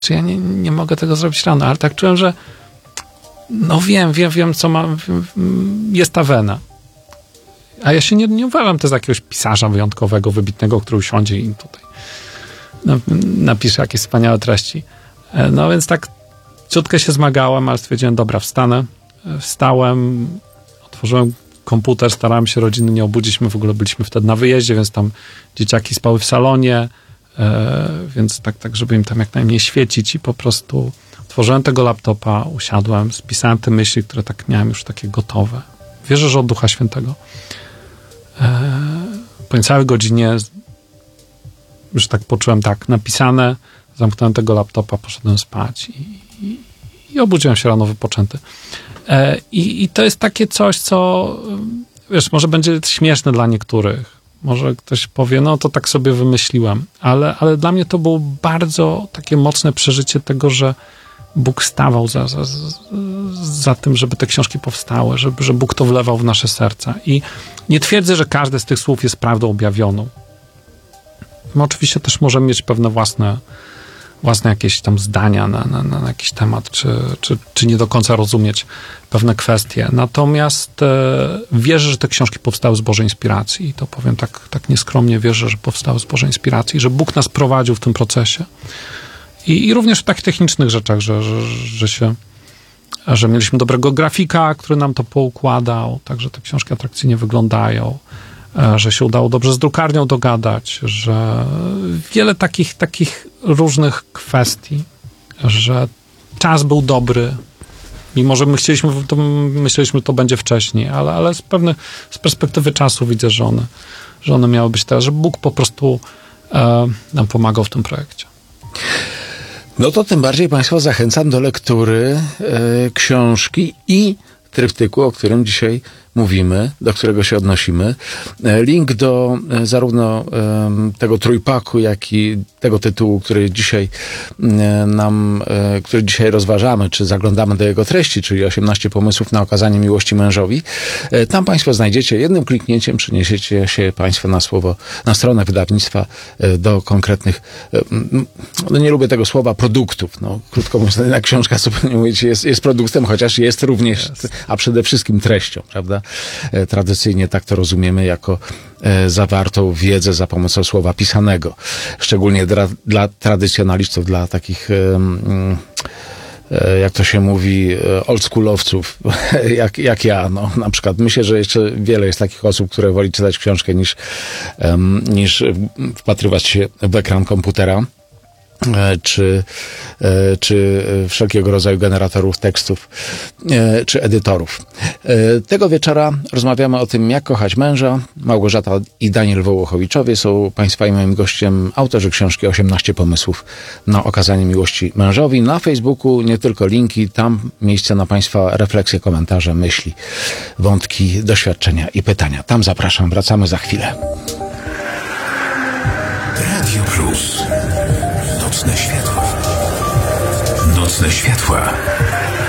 czy ja nie mogę tego zrobić rano, ale tak czułem, że no wiem, co mam, jest ta wena. A ja się nie uważam też za jakiegoś pisarza wyjątkowego, wybitnego, który usiądzie i tutaj napisze jakieś wspaniałe treści. No więc tak ciutkę się zmagałem, ale stwierdziłem, dobra, wstałem, otworzyłem komputer, starałem się rodziny nie obudzić, my w ogóle byliśmy wtedy na wyjeździe, więc tam dzieciaki spały w salonie, więc tak, żeby im tam jak najmniej świecić i po prostu otworzyłem tego laptopa, usiadłem, spisałem te myśli, które tak miałem już takie gotowe. Wierzę, że od Ducha Świętego. Po niecałej godzinie już tak poczułem napisane, zamknąłem tego laptopa, poszedłem spać i obudziłem się rano wypoczęty. I to jest takie coś, co wiesz, może będzie śmieszne dla niektórych. Może ktoś powie, no to tak sobie wymyśliłem. Ale dla mnie to było bardzo takie mocne przeżycie tego, że Bóg stawał za tym, żeby te książki powstały, że Bóg to wlewał w nasze serca. I nie twierdzę, że każde z tych słów jest prawdą objawioną. My oczywiście też możemy mieć pewne własne jakieś tam zdania na jakiś temat, czy nie do końca rozumieć pewne kwestie. Natomiast wierzę, że te książki powstały z Bożej inspiracji. I to powiem tak nieskromnie, wierzę, że powstały z Bożej inspiracji, że Bóg nas prowadził w tym procesie. I również w takich technicznych rzeczach, że mieliśmy dobrego grafika, który nam to poukładał, tak, że te książki atrakcyjnie wyglądają, że się udało dobrze z drukarnią dogadać, że wiele takich różnych kwestii, że czas był dobry, mimo że myśleliśmy, że to będzie wcześniej, ale z perspektywy czasu widzę, że one miały być teraz, że Bóg po prostu nam pomagał w tym projekcie. No to tym bardziej Państwa zachęcam do lektury książki i tryptyku, o którym dzisiaj mówimy, do którego się odnosimy. Link do zarówno tego trójpaku, jak i tego tytułu, który dzisiaj rozważamy, czy zaglądamy do jego treści, czyli 18 pomysłów na okazanie miłości mężowi. Tam Państwo znajdziecie, jednym kliknięciem przeniesiecie się Państwo na stronę wydawnictwa do konkretnych, no nie lubię tego słowa, produktów. No, krótko mówiąc, ta książka, zupełnie mówić, jest produktem, chociaż jest również, a przede wszystkim treścią, prawda? Tradycyjnie tak to rozumiemy jako zawartą wiedzę za pomocą słowa pisanego. Szczególnie dla tradycjonalistów, dla takich, jak to się mówi, oldschoolowców, jak ja. No, na przykład myślę, że jeszcze wiele jest takich osób, które woli czytać książkę niż wpatrywać się w ekran komputera. Czy wszelkiego rodzaju generatorów tekstów, czy edytorów. Tego wieczora rozmawiamy o tym, jak kochać męża. Małgorzata i Daniel Wołochowiczowie są Państwa i moim gościem, autorzy książki 18 pomysłów na okazanie miłości mężowi. Na Facebooku nie tylko linki, tam miejsce na Państwa refleksje, komentarze, myśli, wątki, doświadczenia i pytania. Tam zapraszam, wracamy za chwilę. Radio Plus. Nocne światła. Nocne światła.